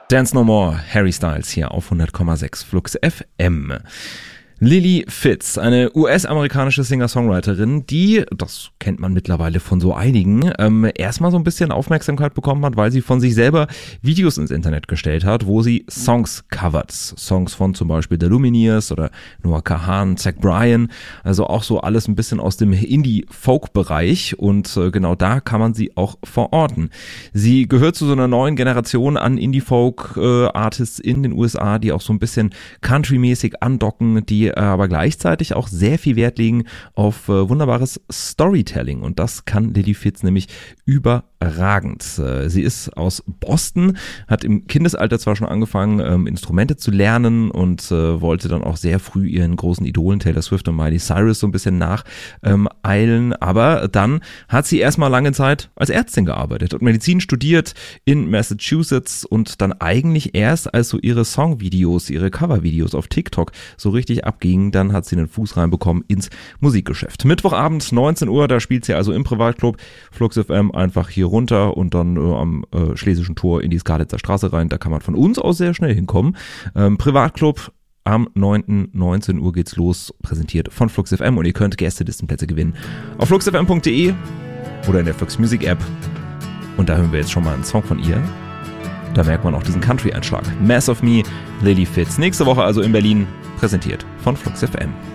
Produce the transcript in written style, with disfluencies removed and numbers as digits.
Dance No More, Harry Styles hier auf 100,6 Flux FM. Lily Fitz, eine US-amerikanische Singer-Songwriterin, die, das kennt man mittlerweile von so einigen, erstmal so ein bisschen Aufmerksamkeit bekommen hat, weil sie von sich selber Videos ins Internet gestellt hat, wo sie Songs covert. Songs von zum Beispiel The Lumineers oder Noah Kahan, Zach Bryan, also auch so alles ein bisschen aus dem Indie-Folk-Bereich und genau da kann man sie auch verorten. Sie gehört zu so einer neuen Generation an Indie-Folk-Artists in den USA, die auch so ein bisschen country-mäßig andocken, die aber gleichzeitig auch sehr viel Wert legen auf wunderbares Storytelling und das kann Lily Fitz nämlich überragend. Sie ist aus Boston, hat im Kindesalter zwar schon angefangen, Instrumente zu lernen und wollte dann auch sehr früh ihren großen Idolen Taylor Swift und Miley Cyrus so ein bisschen nacheilen, aber dann hat sie erstmal lange Zeit als Ärztin gearbeitet und Medizin studiert in Massachusetts und dann eigentlich erst, als so ihre Songvideos, ihre Covervideos auf TikTok so richtig abgingen, dann hat sie einen Fuß reinbekommen ins Musikgeschäft. Mittwochabend 19 Uhr, da spielt sie also im Privatclub Flux FM einfach hier runter und dann am Schlesischen Tor in die Skalitzer Straße rein. Da kann man von uns aus sehr schnell hinkommen. Privatclub am 9. 19 Uhr geht's los, präsentiert von Flux FM und ihr könnt Gästelistenplätze gewinnen auf fluxfm.de oder in der Flux Music App. Und da hören wir jetzt schon mal einen Song von ihr. Da merkt man auch diesen Country-Einschlag. Mass of Me, Lily Fitz. Nächste Woche also in Berlin, präsentiert von Flux FM.